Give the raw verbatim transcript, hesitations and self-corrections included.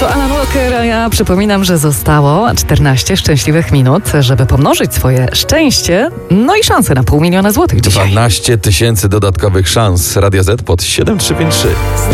To Alan Walker, a ja przypominam, że zostało czternaście szczęśliwych minut, żeby pomnożyć swoje szczęście, no i szanse na pół miliona złotych dzisiaj. dwanaście tysięcy dodatkowych szans. Radia Z pod siedem trzy pięć trzy.